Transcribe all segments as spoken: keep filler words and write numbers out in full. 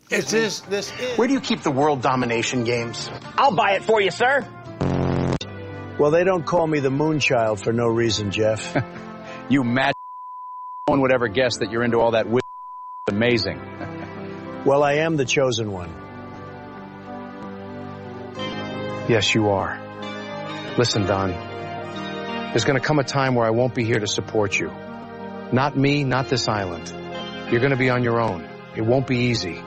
It's this, this is... Where do you keep the world domination games? I'll buy it for you, sir. Well, they don't call me the Moonchild for no reason, Jeff. You mad no one would ever guess that you're into all that amazing. Well, I am the chosen one. Yes, you are. Listen, Don. There's going to come a time where I won't be here to support you. Not me, not this island. You're going to be on your own. It won't be easy.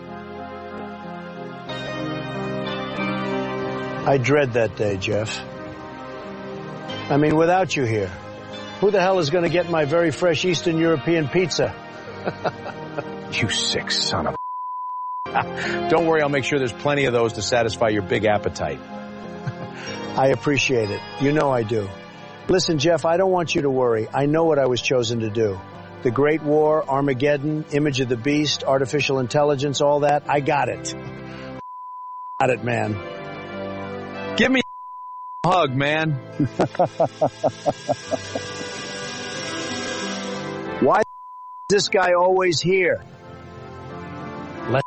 I dread that day, Jeff. I mean, without you here, who the hell is going to get my very fresh Eastern European pizza? You sick son of a... Don't worry, I'll make sure there's plenty of those to satisfy your big appetite. I appreciate it. You know I do. Listen, Jeff, I don't want you to worry. I know what I was chosen to do. The Great War, Armageddon, Image of the Beast, artificial intelligence, all that. I got it. Got it, man. Give me a hug, man. Why is this guy always here? Let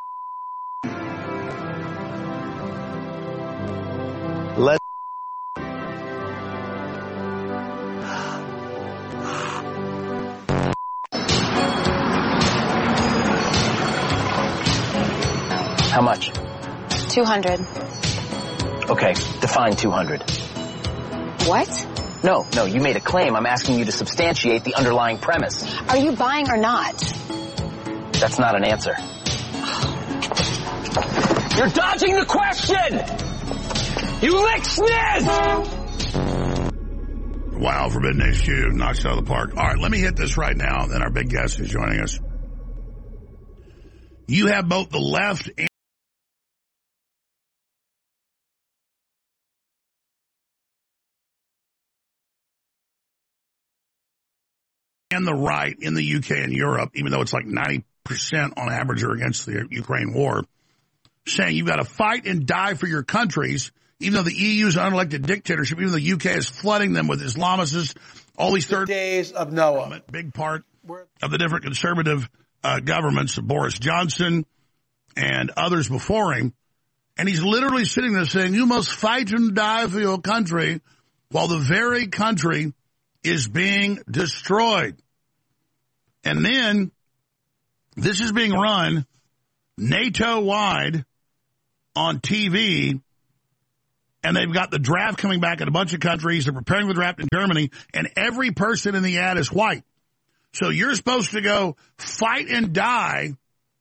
Let How much? two hundred. Okay, define two hundred. What? No, no, you made a claim. I'm asking you to substantiate the underlying premise. Are you buying or not? That's not an answer. You're dodging the question! You lick sniz! Wow, Forbidden H Q knocks it out of the park. All right, let me hit this right now, then our big guest is joining us. You have both the left and and the right in the U K and Europe, even though it's like ninety percent on average are against the Ukraine war, saying you've got to fight and die for your countries, even though the E U is an unelected dictatorship, even though the U K is flooding them with Islamists, all these third days of Noah. Big part of the different conservative uh, governments of Boris Johnson and others before him. And he's literally sitting there saying, you must fight and die for your country, while the very country is being destroyed. And then this is being run NATO-wide on T V, and they've got the draft coming back in a bunch of countries. They're preparing for the draft in Germany, and every person in the ad is white. So you're supposed to go fight and die,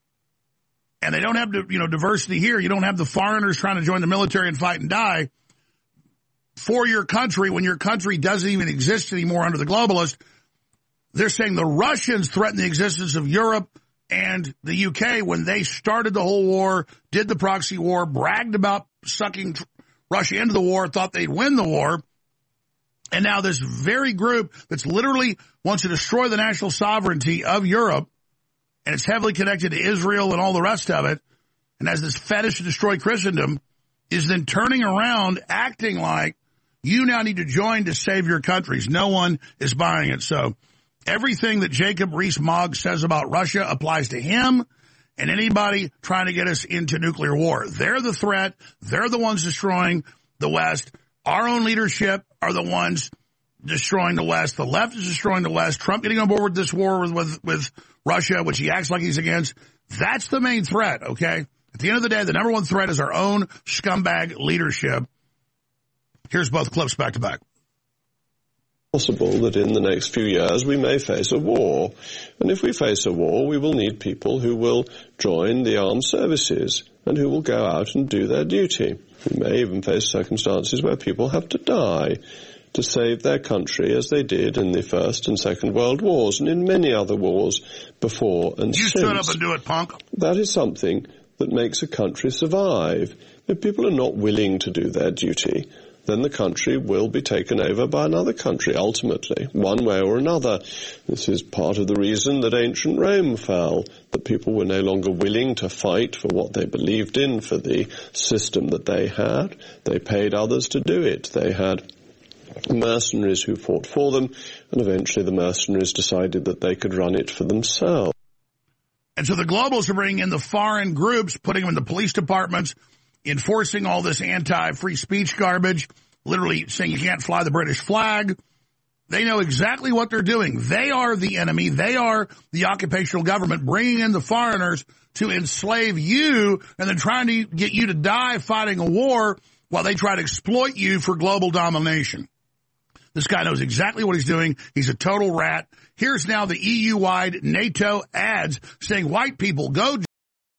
and they don't have, you know, diversity here. You don't have the foreigners trying to join the military and fight and die for your country when your country doesn't even exist anymore under the globalists. They're saying the Russians threaten the existence of Europe and the U K when they started the whole war, did the proxy war, bragged about sucking Russia into the war, thought they'd win the war. And now this very group that's literally wants to destroy the national sovereignty of Europe, and it's heavily connected to Israel and all the rest of it, and has this fetish to destroy Christendom, is then turning around, acting like you now need to join to save your countries. No one is buying it. So everything that Jacob Rees-Mogg says about Russia applies to him and anybody trying to get us into nuclear war. They're the threat. They're the ones destroying the West. Our own leadership are the ones destroying the West. The left is destroying the West. Trump getting on board with this war with, with, with Russia, which he acts like he's against. That's the main threat, okay? At the end of the day, the number one threat is our own scumbag leadership. Here's both clips back to back. Possible that in the next few years we may face a war. And if we face a war, we will need people who will join the armed services and who will go out and do their duty. We may even face circumstances where people have to die to save their country, as they did in the First and Second World Wars and in many other wars before and you since. You stood up and do it, punk. That is something that makes a country survive. If people are not willing to do their duty, then the country will be taken over by another country, ultimately, one way or another. This is part of the reason that ancient Rome fell, that people were no longer willing to fight for what they believed in, for the system that they had. They paid others to do it. They had mercenaries who fought for them, and eventually the mercenaries decided that they could run it for themselves. And so the globals are bringing in the foreign groups, putting them in the police departments, enforcing all this anti-free speech garbage, literally saying you can't fly the British flag. They know exactly what they're doing. They are the enemy. They are the occupational government, bringing in the foreigners to enslave you and then trying to get you to die fighting a war while they try to exploit you for global domination. This guy knows exactly what he's doing. He's a total rat. Here's now the E U-wide NATO ads saying white people, go